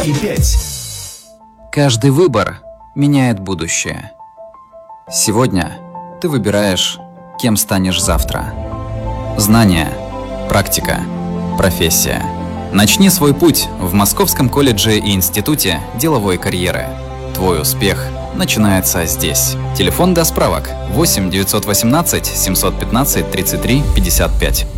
2,5. Каждый выбор меняет будущее. Сегодня ты выбираешь, кем станешь завтра. Знания, практика, профессия. Начни свой путь в Московском колледже и институте деловой карьеры. Твой успех начинается здесь. Телефон для справок 8 918 715 33 55.